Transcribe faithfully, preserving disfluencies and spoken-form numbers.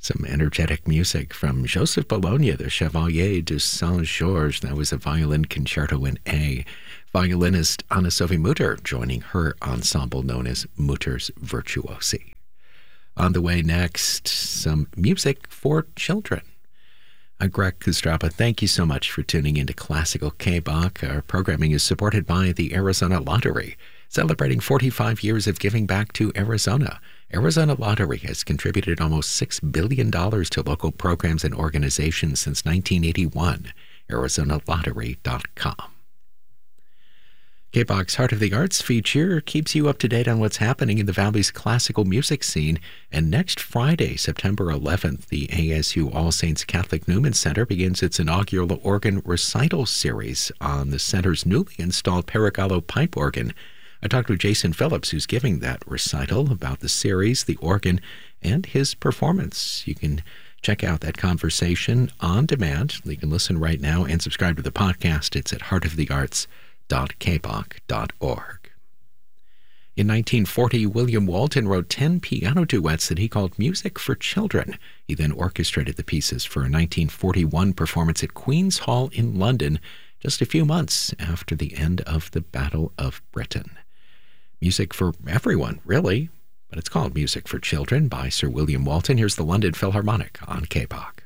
Some energetic music from Joseph Bologna, the Chevalier de Saint-Georges. That was a violin concerto in A. Violinist Anna-Sophie Mutter joining her ensemble known as Mutter's Virtuosi. On the way next, some music for children. I'm Greg Kustrapa. Thank you so much for tuning into Classical K-Bach. Our programming is supported by the Arizona Lottery, celebrating forty-five years of giving back to Arizona. Arizona Lottery has contributed almost six billion dollars to local programs and organizations since nineteen eighty-one. Arizona Lottery dot com. K-Bach's Heart of the Arts feature keeps you up to date on what's happening in the Valley's classical music scene. And next Friday, September eleventh, the A S U All Saints Catholic Newman Center begins its inaugural organ recital series on the center's newly installed Paragallo pipe organ. I talked with Jason Phillips, who's giving that recital, about the series, the organ, and his performance. You can check out that conversation on demand. You can listen right now and subscribe to the podcast. It's at heart of the arts dot k bach dot org. In nineteen forty, William Walton wrote ten piano duets that he called Music for Children. He then orchestrated the pieces for a nineteen forty-one performance at Queen's Hall in London, just a few months after the end of the Battle of Britain. Music for everyone, really, but it's called Music for Children by Sir William Walton. Here's the London Philharmonic on K-Bach.